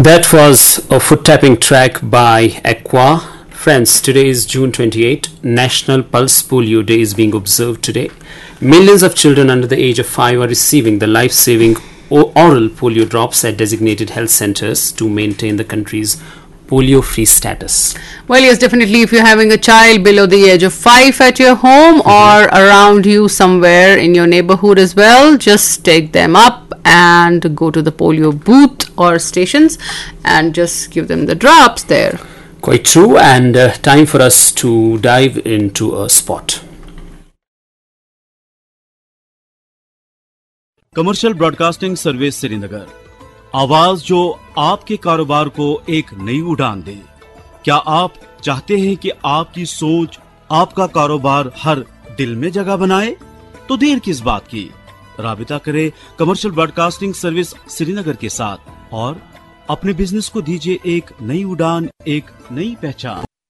That was a foot tapping track by Aqua. Friends, today is June 28. National Pulse Polio Day is being observed today. Millions of children under the age of 5 are receiving the life-saving oral polio drops at designated health centers to maintain the country's polio-free status. Well, yes, definitely. If you're having a child below the age of 5 at your home or around you somewhere in your neighborhood as well, just take them up and go to the polio booth or stations and just give them the drops there. Quite true, and time for us to dive into a spot. Commercial broadcasting service Srinagar, आवाज जो आपके कारोबार को एक नई उड़ान दे। क्या आप चाहते हैं कि आपकी सोच आपका कारोबार हर दिल में जगह बनाए? तो देर किस बात की, राबिता करें कमर्शियल ब्रॉडकास्टिंग सर्विस श्रीनगर के साथ और अपने बिजनेस को दीजिए एक नई उड़ान, एक नई पहचान।